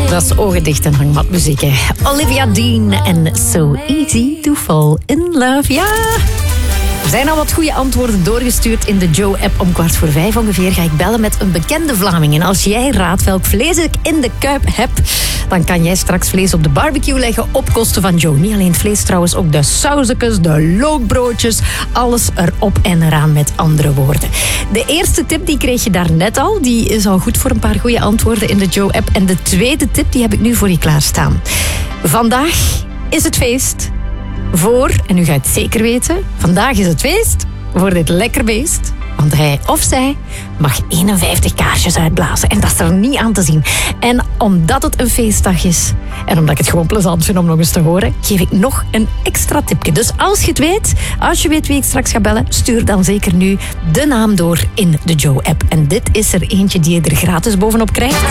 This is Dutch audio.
Dat is ogen dicht en hangmatmuziek, hè. Olivia Dean en So Easy to Fall in Love. Ja, er zijn al wat goede antwoorden doorgestuurd in de Joe-app. Om 4:15 ongeveer ga ik bellen met een bekende Vlaming. En als jij raadt welk vlees ik in de kuip heb, dan kan jij straks vlees op de barbecue leggen op kosten van Joe. Niet alleen het vlees trouwens, ook de sausjes, de lookbroodjes. Alles erop en eraan, met andere woorden. De eerste tip die kreeg je daarnet al. Die is al goed voor een paar goede antwoorden in de Joe-app. En de tweede tip die heb ik nu voor je klaarstaan. Vandaag is het feest voor, en u gaat het zeker weten, vandaag is het feest voor dit lekker beest. Want hij of zij mag 51 kaarsjes uitblazen. En dat is er niet aan te zien. En omdat het een feestdag is, en omdat ik het gewoon plezant vind om nog eens te horen, geef ik nog een extra tipje. Dus als je het weet, als je weet wie ik straks ga bellen, stuur dan zeker nu de naam door in de Joe-app. En dit is er eentje die je er gratis bovenop krijgt.